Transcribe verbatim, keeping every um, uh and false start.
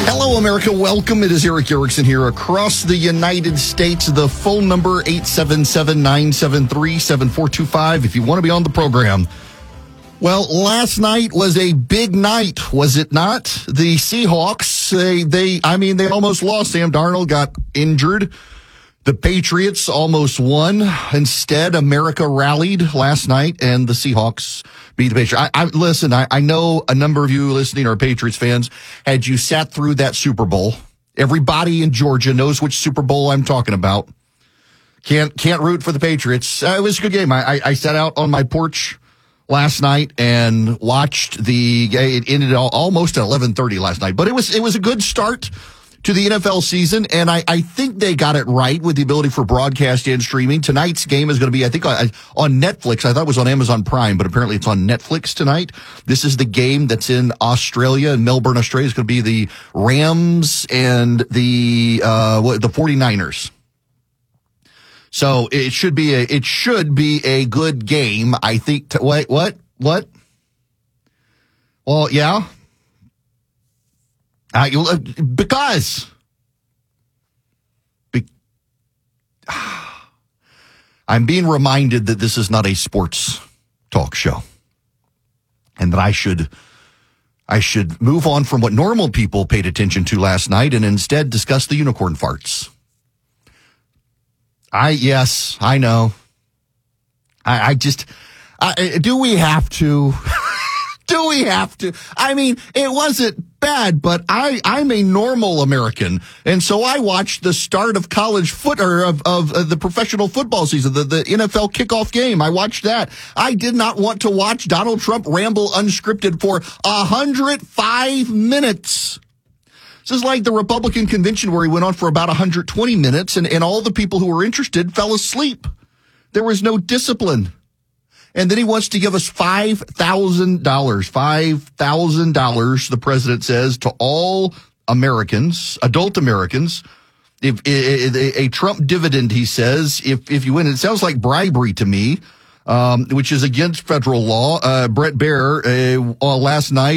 Hello, America. Welcome. It is Erick Erickson here across the United States. The phone number, eight seven seven, nine seven three, seven four two five, if you want to be on the program. Well, last night was a big night, was it not? The Seahawks, they, they, I mean, they almost lost. Sam Darnold got injured. The Patriots almost won. Instead, America rallied last night, and the Seahawks beat the Patriots. I, I listen, I, I know a number of you listening are Patriots fans. Had you sat through that Super Bowl, everybody in Georgia knows which Super Bowl I'm talking about. Can't can't root for the Patriots. Uh, it was a good game. I, I, I sat out on my porch last night and watched the. It ended almost at eleven thirty last night, but it was it was a good start to the N F L season, and I, I think they got it right with the ability for broadcast and streaming. Tonight's game is going to be, I think, on, on Netflix. I thought it was on Amazon Prime, but apparently it's on Netflix tonight. This is the game that's in Australia, in Melbourne, Australia. It's going to be the Rams and the uh, what, the 49ers. So it should be a it should be a good game, I think. To, wait, what? What? Well, yeah. Uh, you, uh, because be, I'm being reminded that this is not a sports talk show, and that I should I should move on from what normal people paid attention to last night and instead discuss the unicorn farts. I yes, I know. I, I just I, do we have to? Do we have to? I mean, it wasn't bad, but I, I'm a normal American. And so I watched the start of college foot or of, of, of the professional football season, the, the N F L kickoff game. I watched that. I did not want to watch Donald Trump ramble unscripted for one hundred five minutes. This is like the Republican convention where he went on for about one hundred twenty minutes, and, and all the people who were interested fell asleep. There was no discipline. And then he wants to give us five thousand dollars, five thousand dollars, the president says, to all Americans, adult Americans. If a, a Trump dividend, he says, if, if you win, it sounds like bribery to me, um, which is against federal law. Uh, Brett Baer, uh, last night,